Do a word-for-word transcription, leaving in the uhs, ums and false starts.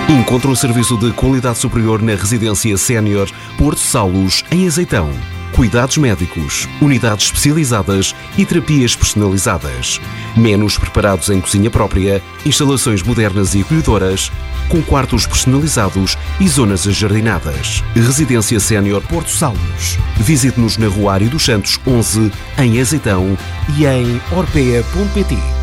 Encontre um serviço de qualidade superior na Residência Sénior Porto Saulos, em Azeitão. Cuidados médicos, unidades especializadas e terapias personalizadas. Menus preparados em cozinha própria, instalações modernas e acolhedoras, com quartos personalizados e zonas ajardinadas. Residência Sénior Porto Saulos. Visite-nos na Rua Ário dos Santos onze, em Azeitão, e em orpea ponto pt.